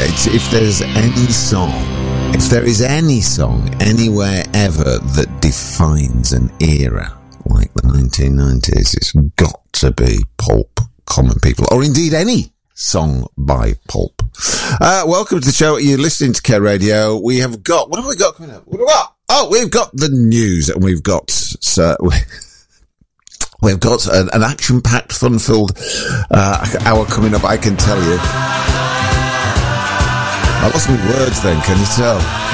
if there's any song, if there is any song anywhere ever that defines an era like the 1990s, it's got to be Pulp, Common People, or indeed any song by Pulp. Welcome to the show. You're listening to K Radio. We have got, what have we got coming up? What have we got? Oh, we've got the news, and we've got an action-packed, fun-filled hour coming up, I can tell you. I lost my words then, can you tell?